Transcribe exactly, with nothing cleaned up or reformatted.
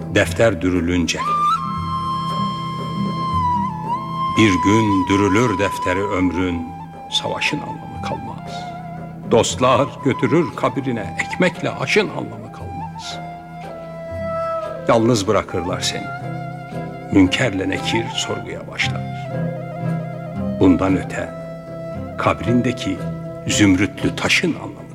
defter dürülünce. Bir gün dürülür defteri ömrün, savaşın anlamı kalmaz. Dostlar götürür kabirine, ekmekle aşın anlamı kalmaz. Yalnız bırakırlar seni, münkerle nekir sorguya başlar. Bundan öte kabrindeki zümrütlü taşın anlamı